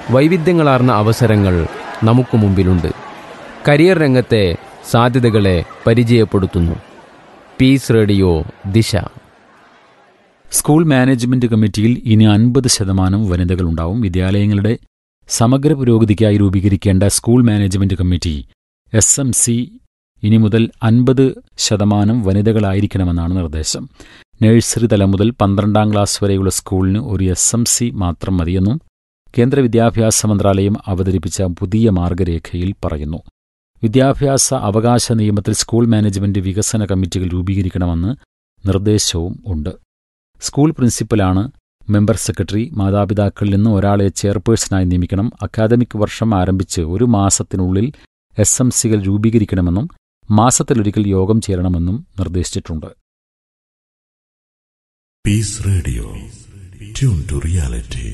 വൈവിധ്യങ്ങളാർന്ന അവസരങ്ങൾ നമുക്ക് മുമ്പിലുണ്ട്. കരിയർ രംഗത്തെ സാധ്യതകളെ പരിചയപ്പെടുത്തുന്നു. പീസ് റേഡിയോ ദിശ. സ്കൂൾ മാനേജ്മെന്റ് കമ്മിറ്റിയിൽ ഇനി 50% വനിതകളുണ്ടാവും. വിദ്യാലയങ്ങളുടെ സമഗ്ര പുരോഗതിക്കായി രൂപീകരിക്കേണ്ട സ്കൂൾ മാനേജ്മെന്റ് കമ്മിറ്റി SMC ഇനി മുതൽ 50% വനിതകളായിരിക്കണമെന്നാണ് നിർദ്ദേശം. നഴ്സറി തലം മുതൽ 12ാം ക്ലാസ് വരെയുള്ള സ്കൂളിന് ഒരു SMC മാത്രം മതിയെന്നും കേന്ദ്ര വിദ്യാഭ്യാസ മന്ത്രാലയം അവതരിപ്പിച്ച പുതിയ മാർഗരേഖയിൽ പറയുന്നു. വിദ്യാഭ്യാസ അവകാശ നിയമത്തിൽ സ്കൂൾ മാനേജ്മെന്റ് വികസന കമ്മിറ്റികൾ രൂപീകരിക്കണമെന്ന് നിർദ്ദേശവും ഉണ്ട്. School പ്രിൻസിപ്പലാണ് member secretary. മാതാപിതാക്കളിൽ നിന്ന് ഒരാളെ ചെയർപേഴ്സണായി നിയമിക്കണം. അക്കാദമിക് വർഷം ആരംഭിച്ച് 1 മാസത്തിനുള്ളിൽ SMCകൾ രൂപീകരിക്കണമെന്നും മാസത്തിലൊരിക്കൽ യോഗം ചേരണമെന്നും നിർദ്ദേശിച്ചിട്ടുണ്ട്. Piece radio, tune to reality.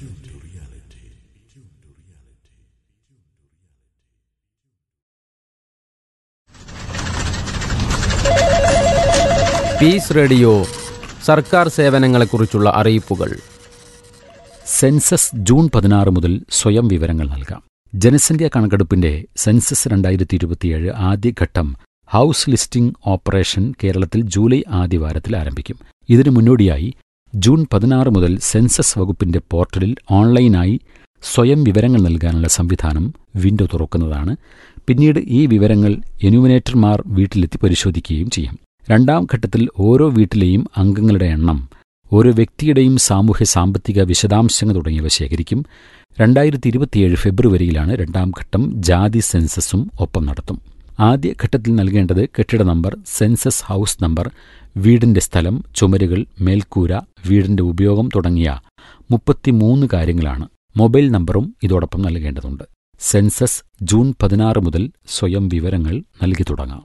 Piece radio സർക്കാർ സേവനങ്ങളെക്കുറിച്ചുള്ള അറിയിപ്പുകൾ. സെൻസസ് ജൂൺ 16 മുതൽ സ്വയം വിവരങ്ങൾ നൽകാം. ജനസംഖ്യാ കണക്കെടുപ്പിന്റെ സെൻസസ് 2027 ആദ്യഘട്ടം ഹൗസ് ലിസ്റ്റിംഗ് ഓപ്പറേഷൻ കേരളത്തിൽ ജൂലൈ ആദ്യവാരത്തിൽ ആരംഭിക്കും. ഇതിനു മുന്നോടിയായി ജൂൺ 16 മുതൽ സെൻസസ് വകുപ്പിന്റെ പോർട്ടലിൽ ഓൺലൈനായി സ്വയം വിവരങ്ങൾ നൽകാനുള്ള സംവിധാനം വിൻഡോ തുറക്കുന്നതാണ്. പിന്നീട് ഈ വിവരങ്ങൾ എന്യൂമിനേറ്റർമാർ വീട്ടിലെത്തി പരിശോധിക്കുകയും ചെയ്യും. 2ാം ഘട്ടത്തിൽ ഓരോ വീട്ടിലെയും അംഗങ്ങളുടെ എണ്ണം, ഓരോ വ്യക്തിയുടെയും സാമൂഹ്യ സാമ്പത്തിക വിശദാംശങ്ങൾ തുടങ്ങിയവ ശേഖരിക്കും. 2027 ഫെബ്രുവരിയിലാണ് 2ാം ഘട്ടം ജാതി സെൻസസും ഒപ്പം നടത്തും. ആദ്യഘട്ടത്തിൽ നൽകേണ്ടത് കെട്ടിട നമ്പർ, സെൻസസ് ഹൗസ് നമ്പർ, വീടിന്റെ സ്ഥലം, ചുമരുകൾ, മേൽക്കൂര, വീടിന്റെ ഉപയോഗം തുടങ്ങിയ 33 കാര്യങ്ങളാണ്. മൊബൈൽ നമ്പറും ഇതോടൊപ്പം നൽകേണ്ടതുണ്ട്. സെൻസസ് ജൂൺ 16 മുതൽ സ്വയം വിവരങ്ങൾ നൽകി തുടങ്ങാം.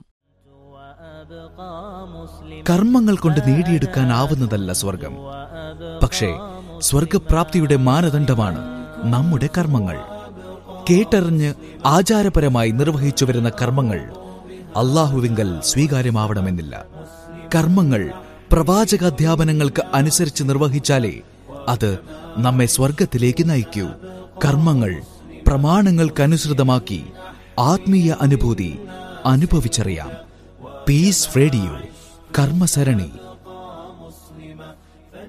കർമ്മങ്ങൾ കൊണ്ട് നേടിയെടുക്കാനാവുന്നതല്ല സ്വർഗം. പക്ഷേ സ്വർഗപ്രാപ്തിയുടെ മാനദണ്ഡമാണ് നമ്മുടെ കർമ്മങ്ങൾ. കേട്ടറിഞ്ഞ് ആചാരപരമായി നിർവഹിച്ചു വരുന്ന കർമ്മങ്ങൾ അല്ലാഹുവിങ്കൽ സ്വീകാര്യമാവണമെന്നില്ല. കർമ്മങ്ങൾ പ്രവാചകാധ്യാപനങ്ങൾക്ക് അനുസരിച്ച് നിർവഹിച്ചാലേ അത് നമ്മെ സ്വർഗത്തിലേക്ക് നയിക്കൂ. കർമ്മങ്ങൾ പ്രമാണങ്ങൾക്കനുസൃതമാക്കി ആത്മീയ അനുഭൂതി അനുഭവിച്ചറിയാം. Piece radio കർമ്മസരണി.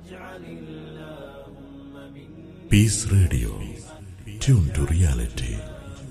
Piece radio, tune to reality.